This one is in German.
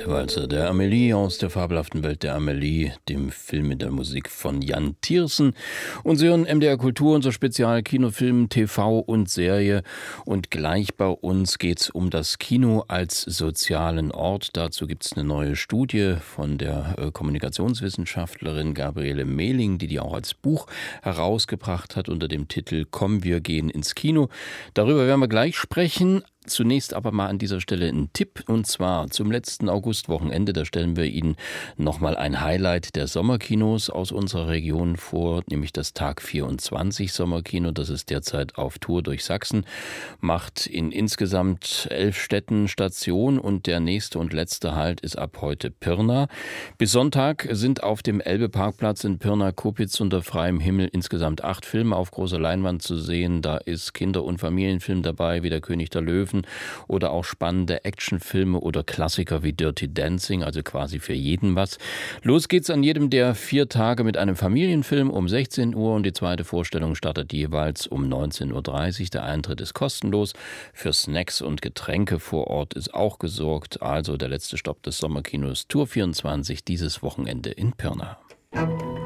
Nachtwalzer der Amelie aus der fabelhaften Welt der Amelie, dem Film mit der Musik von Jan Tiersen. Und Sie hören MDR Kultur, unser Spezial Kinofilm, TV und Serie. Und gleich bei uns geht es um das Kino als sozialen Ort. Dazu gibt es eine neue Studie von der Kommunikationswissenschaftlerin Gabriele Mehling, die auch als Buch herausgebracht hat unter dem Titel Komm, wir gehen ins Kino. Darüber werden wir gleich sprechen. Zunächst aber mal an dieser Stelle ein Tipp, und zwar zum letzten Augustwochenende. Da stellen wir Ihnen nochmal ein Highlight der Sommerkinos aus unserer Region vor, nämlich das Tag 24 Sommerkino. Das ist derzeit auf Tour durch Sachsen, macht in insgesamt 11 Städten Station, und der nächste und letzte Halt ist ab heute Pirna. Bis Sonntag sind auf dem Elbe-Parkplatz in Pirna-Kopitz unter freiem Himmel insgesamt 8 Filme auf großer Leinwand zu sehen. Da ist Kinder- und Familienfilm dabei, wie Der König der Löwen, oder auch spannende Actionfilme oder Klassiker wie Dirty Dancing, also quasi für jeden was. Los geht's an jedem der 4 Tage mit einem Familienfilm um 16 Uhr, und die zweite Vorstellung startet jeweils um 19.30 Uhr. Der Eintritt ist kostenlos. Für Snacks und Getränke vor Ort ist auch gesorgt. Also der letzte Stopp des Sommerkinos Tour 24 dieses Wochenende in Pirna.